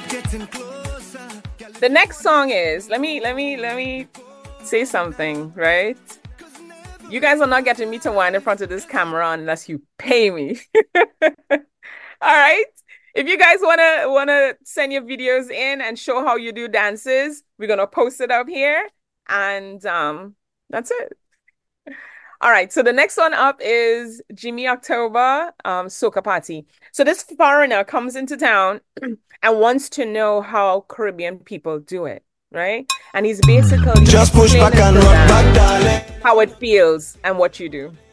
The next song is, let me say something, right? You guys are not getting me to whine in front of this camera unless you pay me. All right. If you guys wanna send your videos in and show how you do dances, we're gonna post it up here. And that's it. All right. So the next one up is Jimmy October, Soca Party. So this foreigner comes into town and wants to know how Caribbean people do it, right? And he's basically just push back explaining and to rock them back, darling. how it feels and what you do.